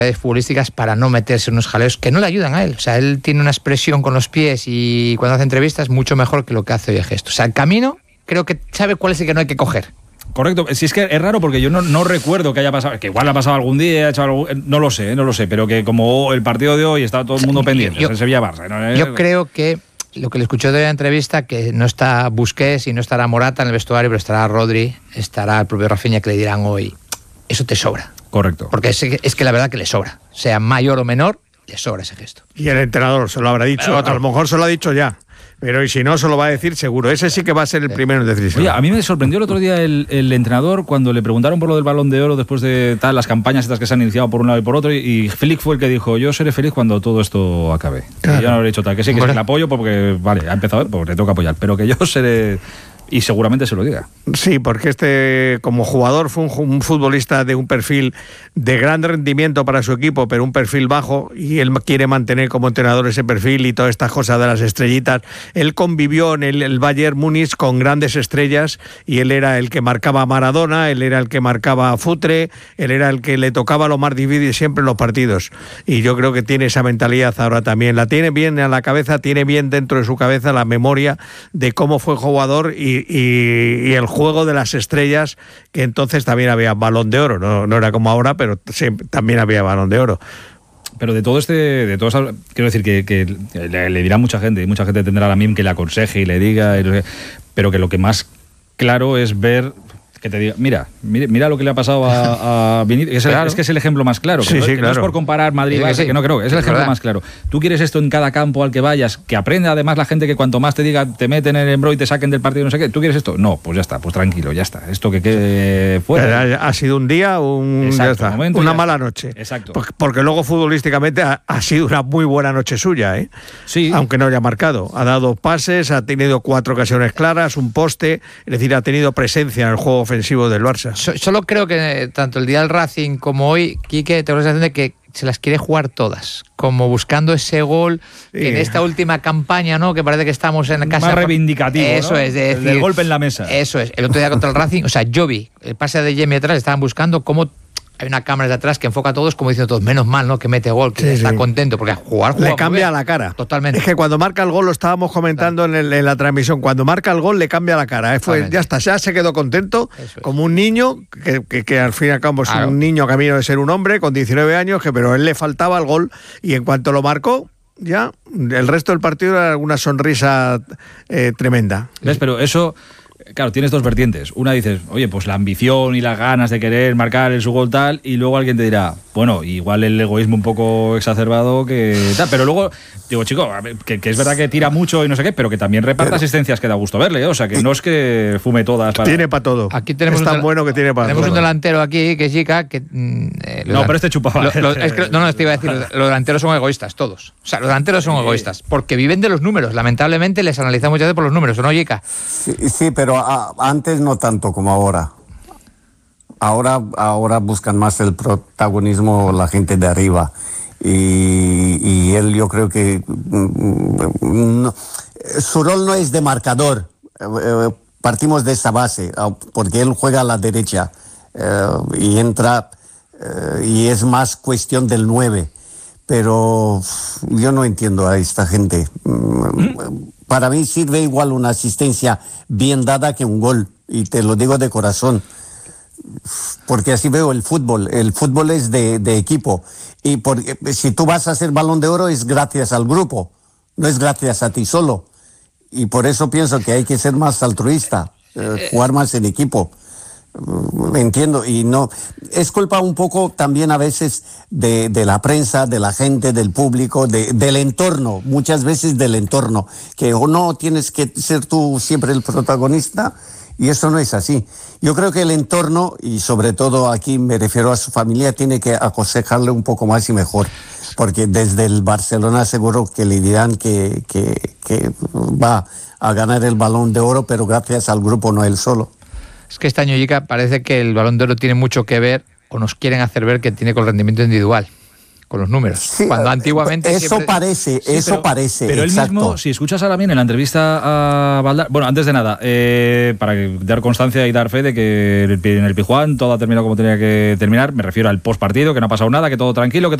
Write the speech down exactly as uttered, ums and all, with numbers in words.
futbolísticas para no meterse en unos jaleos que no le ayudan a él. O sea, él tiene una expresión con los pies y cuando hace entrevistas mucho mejor que lo que hace hoy el gesto. O sea, el camino creo que sabe cuál es el que no hay que coger. Correcto, si es que es raro porque yo no, no recuerdo que haya pasado, que igual ha pasado algún día, ha hecho algo, no lo sé, no lo sé, pero que como el partido de hoy estaba todo el mundo o sea, pendiente, yo, el Sevilla-Barça. ¿no? Yo creo que lo que le escuché de la entrevista, que no está Busquets y no estará Morata en el vestuario, pero estará Rodri, estará el propio Rafinha, que le dirán hoy, eso te sobra. Correcto. Porque es, es que la verdad que le sobra, sea mayor o menor, le sobra ese gesto. Y el entrenador se lo habrá dicho, a lo mejor se lo ha dicho ya. Pero y si no, se lo va a decir seguro. Ese sí que va a ser el primero en decisión. Oye, a mí me sorprendió el otro día el, el entrenador cuando le preguntaron por lo del Balón de Oro después de tal, las campañas estas que se han iniciado por un lado y por otro, y, y Flick fue el que dijo, yo seré feliz cuando todo esto acabe. Claro. Y yo no habré dicho tal, que sí, que bueno. sí, le apoyo porque, vale, ha empezado, porque le toca apoyar, pero que yo seré... Y seguramente se lo diga. Sí, porque este como jugador fue un, un futbolista de un perfil de gran rendimiento para su equipo, pero un perfil bajo, y él quiere mantener como entrenador ese perfil y todas estas cosas de las estrellitas. Él convivió en el, el Bayern Múnich con grandes estrellas y él era el que marcaba a Maradona, él era el que marcaba a Futre, él era el que le tocaba lo más difícil siempre en los partidos. Y yo creo que tiene esa mentalidad ahora también. La tiene bien en la cabeza, tiene bien dentro de su cabeza la memoria de cómo fue jugador y Y, y el juego de las estrellas, que entonces también había Balón de Oro, no, no era como ahora, pero sí, también había Balón de Oro. Pero de todo este, de todo eso, quiero decir que, que le, le dirá mucha gente, y mucha gente tendrá la M I M que le aconseje y le diga, pero que lo que más claro es ver... que te diga, mira, mira, mira lo que le ha pasado a, a Vinicius, es, claro. es que es el ejemplo más claro, que, sí, no, sí, que claro. no es por comparar Madrid, sí, Barça, sí. que no creo, es el ejemplo verdad. más claro. Tú quieres esto en cada campo al que vayas, que aprenda además la gente que cuanto más te diga, te meten en el embro y te saquen del partido, no sé qué, ¿tú quieres esto? No, pues ya está, pues tranquilo, ya está, esto que quede fuera. Ha, ha sido un día, un, Exacto, ya está, momento, una ya mala está. noche. Exacto. Porque, porque luego futbolísticamente ha, ha sido una muy buena noche suya, ¿eh? Sí. Aunque no haya marcado. Ha dado pases, ha tenido cuatro ocasiones claras, un poste, es decir, ha tenido presencia en el juego ofensivo del Barça. So, solo creo que que tanto el día del Racing como hoy, Quique, tengo la sensación de que se las quiere jugar todas, como buscando ese gol sí. en esta última campaña, ¿no? Que parece que estamos en casa. Más reivindicativo, eso ¿no? es, de decir, el golpe en la mesa. Eso es. El otro día contra el Racing, o sea, yo vi el pase de Yemi atrás, estaban buscando cómo hay una cámara de atrás que enfoca a todos como diciendo todos, menos mal, ¿no? Que mete gol, que sí, está sí. contento, porque jugar, jugar le cambia la cara. Totalmente. Es que cuando marca el gol, lo estábamos comentando en, el, en la transmisión, cuando marca el gol le cambia la cara. ¿eh? Fue, ya está, ya se quedó contento, es. como un niño, que, que, que al fin y al cabo es claro. un niño camino de ser un hombre, con diecinueve años, que pero a él le faltaba el gol, y en cuanto lo marcó, ya, el resto del partido era una sonrisa eh, tremenda. ¿Ves? Pero eso... Claro, tienes dos vertientes. Una dices, oye, pues la ambición y las ganas de querer marcar el su gol tal, y luego alguien te dirá, bueno, igual el egoísmo un poco exacerbado que tal, pero luego, digo, chico, que, que es verdad que tira mucho y no sé qué, pero que también reparte pero, asistencias que da gusto verle, ¿eh? O sea, que no es que fume todas. Para... Tiene para todo. Aquí tenemos es tan un, bueno que tiene para tenemos todo. un delantero aquí, que es Jica, que... Eh, no, pero este chupaba. Lo, lo, es que, no, no, te iba a decir, los delanteros son egoístas, todos. O sea, los delanteros son egoístas, porque viven de los números. Lamentablemente les analizamos muchas veces por los números, ¿o no, Jica? Sí, sí, pero a, antes no tanto como ahora. Ahora, ahora buscan más el protagonismo la gente de arriba. Y, y él, yo creo que no, su rol no es de marcador. Partimos de esa base, porque él juega a la derecha y entra, y es más cuestión del nueve. Pero yo no entiendo a esta gente. ¿Mm? Para mí sirve igual una asistencia bien dada que un gol, y te lo digo de corazón, porque así veo el fútbol. El fútbol es de, de equipo, y porque, si tú vas a hacer Balón de Oro es gracias al grupo, no es gracias a ti solo, y por eso pienso que hay que ser más altruista, eh, jugar más en equipo. Entiendo, y no es culpa un poco también a veces de, de la prensa, de la gente, del público, de, del entorno, muchas veces del entorno, que o no tienes que ser tú siempre el protagonista, y eso no es así. Yo creo que el entorno, y sobre todo aquí me refiero a su familia, tiene que aconsejarle un poco más y mejor, porque desde el Barcelona seguro que le dirán que, que, que va a ganar el Balón de Oro, pero gracias al grupo, no él solo. Es que este año, Jica, parece que el Balón de Oro tiene mucho que ver, o nos quieren hacer ver que tiene con el rendimiento individual. con los números. Sí, Cuando antiguamente eso siempre... parece, Sí, eso pero, parece. Pero él exacto. mismo, si escuchas a Lamine en la entrevista a Valdar, bueno, antes de nada, eh, para dar constancia y dar fe de que en el Pizjuán todo ha terminado como tenía que terminar, me refiero al post partido, que no ha pasado nada, que todo tranquilo, que